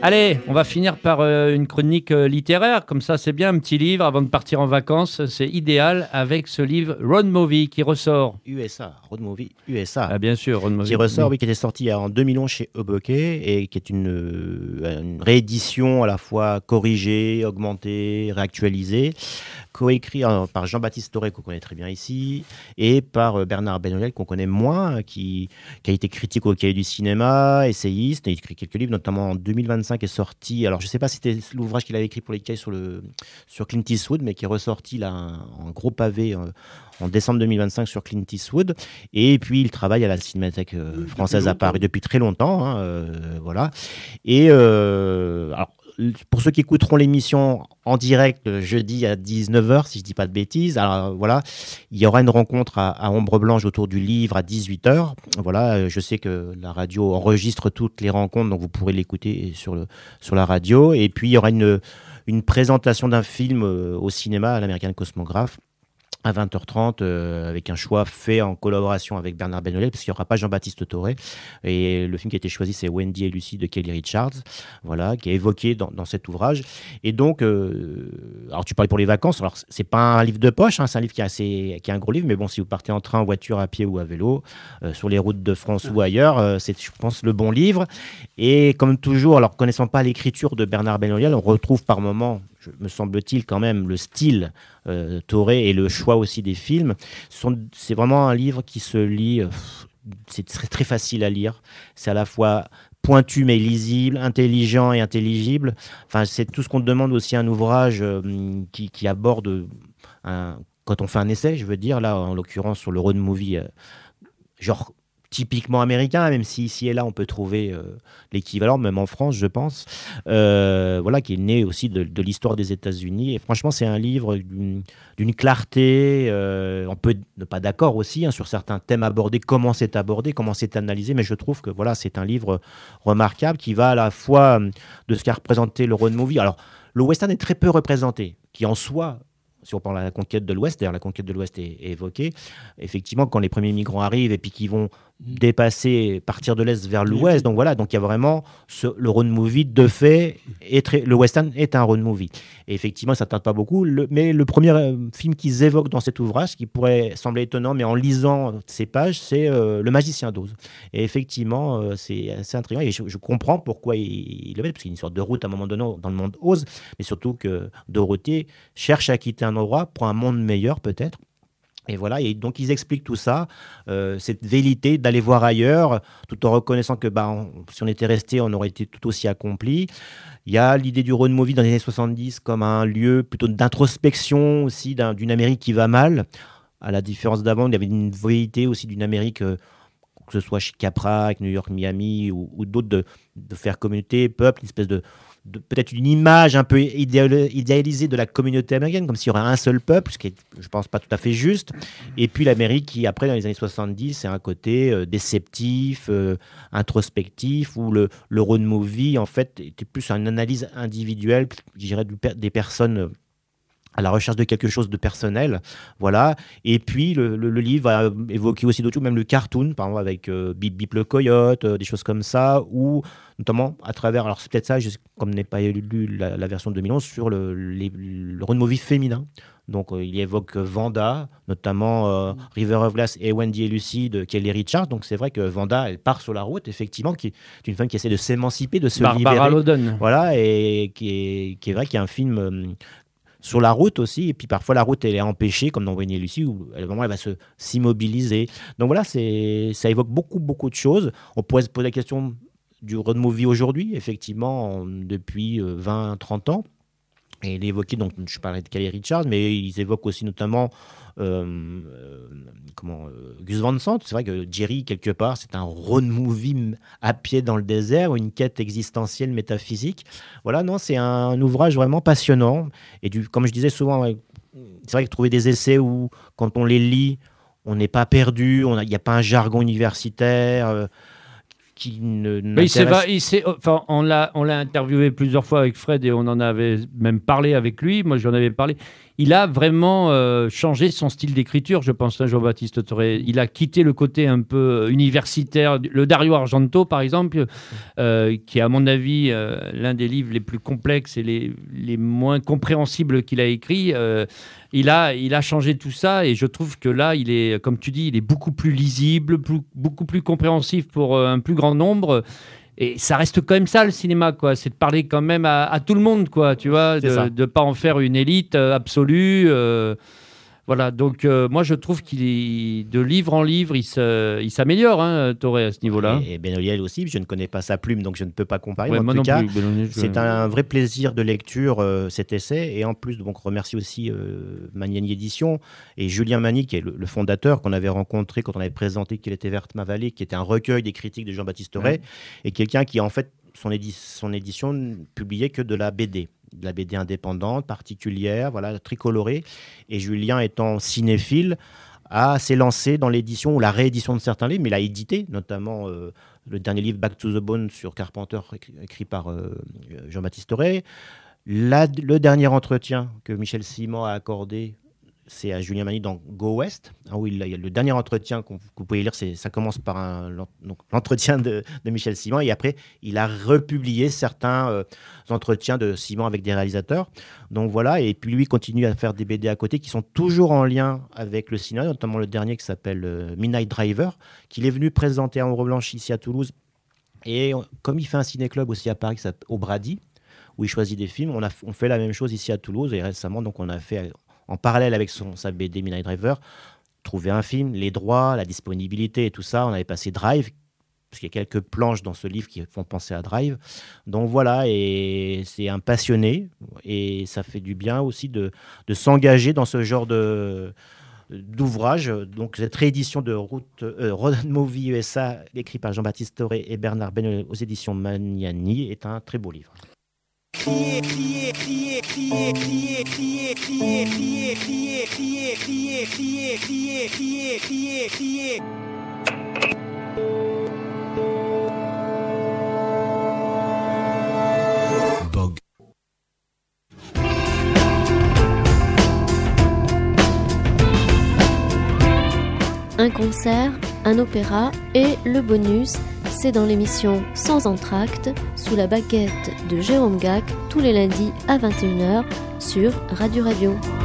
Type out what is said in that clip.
Allez, on va finir par une chronique littéraire. Comme ça, c'est bien, un petit livre avant de partir en vacances. C'est idéal avec ce livre Road Movie qui ressort. USA, Road Movie USA. Ah, bien sûr, Road Movie. Qui ressort, oui, qui était sorti en 2011 chez Hoboken et qui est une réédition à la fois corrigée, augmentée, réactualisée, coécrit par Jean-Baptiste Toré, qu'on connaît très bien ici, et par Bernard Benoliel, qu'on connaît moins, qui a été critique au Cahier du cinéma, essayiste, et il a écrit quelques livres, notamment en 2025 est sorti, alors je ne sais pas si c'était l'ouvrage qu'il avait écrit pour les Cahiers sur Clint Eastwood, mais qui est ressorti là en gros pavé en décembre 2025 sur Clint Eastwood. Et puis, il travaille à la Cinémathèque française à Paris depuis très longtemps. Voilà. Et alors, pour ceux qui écouteront l'émission en direct jeudi à 19h, si je ne dis pas de bêtises, alors voilà, il y aura une rencontre à Ombre Blanche autour du livre à 18h. Voilà, je sais que la radio enregistre toutes les rencontres, donc vous pourrez l'écouter sur la radio. Et puis, il y aura une présentation d'un film au cinéma, à l'American Cosmographe, à 20h30, avec un choix fait en collaboration avec Bernard Benoliel, parce qu'il n'y aura pas Jean-Baptiste Toré. Et le film qui a été choisi, c'est Wendy et Lucie de Kelly Richards, voilà, qui est évoqué dans cet ouvrage. Et donc, alors tu parlais pour les vacances, alors c'est pas un livre de poche, c'est un livre qui est un gros livre, mais bon, si vous partez en train, en voiture, à pied ou à vélo, sur les routes de France ou ailleurs, c'est, je pense, le bon livre. Et comme toujours, alors connaissant pas l'écriture de Bernard Benoliel, on retrouve par moments, me semble-t-il, quand même le style Toré et le choix aussi des films. C'est vraiment un livre qui se lit, c'est très, très facile à lire. C'est à la fois pointu mais lisible, intelligent et intelligible. Enfin, c'est tout ce qu'on demande aussi à un ouvrage qui aborde, quand on fait un essai, je veux dire, là en l'occurrence sur le road movie, genre typiquement américain, même si ici et là on peut trouver l'équivalent, même en France, je pense, voilà, qui est né aussi de l'histoire des États-Unis. Et franchement, c'est un livre d'une clarté. On peut ne pas d'accord aussi sur certains thèmes abordés, comment c'est abordé, comment c'est analysé, mais je trouve que voilà, c'est un livre remarquable qui va à la fois de ce qu'a représenté le road movie. Alors, le western est très peu représenté, qui en soi, si on parle de la conquête de l'Ouest, d'ailleurs la conquête de l'Ouest est évoquée, effectivement quand les premiers migrants arrivent et puis qu'ils vont partir de l'Est vers l'Ouest, donc voilà, donc il y a vraiment le road movie de fait, le western est un road movie. Et effectivement, ça ne tarde pas beaucoup, mais le premier film qu'ils évoquent dans cet ouvrage, qui pourrait sembler étonnant, mais en lisant ces pages, c'est Le Magicien d'Oz. Et effectivement, c'est assez intriguant, et je comprends pourquoi il le met, parce qu'il y a une sorte de route à un moment donné dans le monde Oz, mais surtout que Dorothée cherche à quitter un endroit pour un monde meilleur peut-être. Et voilà, et donc ils expliquent tout ça, cette velléité d'aller voir ailleurs, tout en reconnaissant que si on était resté, on aurait été tout aussi accompli. Il y a l'idée du road movie dans les années 70 comme un lieu plutôt d'introspection aussi d'une Amérique qui va mal. À la différence d'avant, il y avait une velléité aussi d'une Amérique, que ce soit chez Capra, avec New York, Miami ou d'autres, de faire communauté, peuple, une espèce de peut-être une image un peu idéalisée de la communauté américaine, comme s'il y aurait un seul peuple, ce qui est, je pense, pas tout à fait juste. Et puis l'Amérique qui, après, dans les années 70, c'est un côté déceptif, introspectif, où le road movie, en fait, était plus une analyse individuelle, je dirais, des personnes à la recherche de quelque chose de personnel, voilà. Et puis le livre va évoquer aussi d'autres choses, même le cartoon, par exemple avec Bip Bip le coyote, des choses comme ça, ou notamment à travers, alors c'est peut-être ça, comme je n'ai pas lu la version de 2011, sur le road movie féminin. Donc il évoque Vanda, notamment River of Glass et Wendy et Lucie de Kelly Richards. Donc c'est vrai que Vanda, elle part sur la route, effectivement, qui est une femme qui essaie de s'émanciper, de se libérer. Barbara Loden. Voilà, et qui est vrai qu'il y a un film sur la route aussi, et puis parfois la route elle est empêchée, comme dans Wendy et Lucie, où elle va s'immobiliser. Donc voilà, ça évoque beaucoup de choses. On pourrait se poser la question du road movie aujourd'hui, effectivement, depuis 20-30 ans. Et il est évoqué, donc je parlais de Kelly Richards, mais ils évoquent aussi notamment Gus Van Sant. C'est vrai que Jerry, quelque part, c'est un road movie à pied dans le désert, une quête existentielle, métaphysique. Voilà, non, c'est un ouvrage vraiment passionnant. Et comme je disais souvent, c'est vrai que trouver des essais où, quand on les lit, on n'est pas perdu, il n'y a pas un jargon universitaire qui ne Mais on l'a interviewé plusieurs fois avec Fred et on en avait même parlé avec lui. Moi, j'en avais parlé. Il a vraiment changé son style d'écriture, je pense, Jean-Baptiste Toré. Il a quitté le côté un peu universitaire. Le Dario Argento, par exemple, qui est, à mon avis, l'un des livres les plus complexes et les moins compréhensibles qu'il a écrit. Il a changé tout ça et je trouve que là, il est, comme tu dis, il est beaucoup plus lisible, beaucoup plus compréhensif pour un plus grand nombre. Et ça reste quand même ça, le cinéma, quoi. C'est de parler quand même à tout le monde, quoi, tu vois, de ne pas en faire une élite absolue. Voilà, donc moi je trouve qu'il est de livre en livre, il s'améliore, Toré, à ce niveau-là. Et Benoliel aussi, je ne connais pas sa plume, donc je ne peux pas comparer. Ouais, mais en tout cas, c'est un vrai plaisir de lecture, cet essai. Et en plus, donc, remercie aussi Magnani Édition et Julien Mani, qui est le fondateur, qu'on avait rencontré quand on avait présenté Qu'il était verte ma vallée, qui était un recueil des critiques de Jean-Baptiste Toré, et quelqu'un qui, en fait, son édition publiait que de la BD indépendante, particulière, voilà, tricolorée. Et Julien, étant cinéphile, s'est lancé dans l'édition ou la réédition de certains livres, mais il a édité, notamment le dernier livre Back to the Bone sur Carpenter, écrit par Jean-Baptiste Toré. Le dernier entretien que Michel Simon a accordé, c'est à Julien Mani dans Go West, où il y a le dernier entretien que vous pouvez lire, ça commence par l'entretien de Michel Simon, et après, il a republié certains entretiens de Simon avec des réalisateurs. Donc voilà, et puis lui continue à faire des BD à côté qui sont toujours en lien avec le cinéma, notamment le dernier qui s'appelle Midnight Driver, qu'il est venu présenter en Ombre Blanche ici à Toulouse. Et comme il fait un ciné-club aussi à Paris, au Brady, où il choisit des films, on fait la même chose ici à Toulouse, et récemment, donc on a fait... en parallèle avec sa BD Midnight Driver, trouver un film, les droits, la disponibilité et tout ça. On avait passé Drive, parce qu'il y a quelques planches dans ce livre qui font penser à Drive. Donc voilà, et c'est un passionné, et ça fait du bien aussi de s'engager dans ce genre d'ouvrage. Donc cette réédition de Road Movie USA, écrit par Jean-Baptiste Toré et Bernard Benoliel aux éditions Magnani, est un très beau livre. Crier, crier, crier, crier, crier, crier, crier, crier, crier, crier, crier, crier, crier, crier, crier, crier. Bog. Un concert, un opéra et le bonus, c'est dans l'émission Sans entracte, sous la baguette de Jérôme Gac, tous les lundis à 21h sur Radio Radio.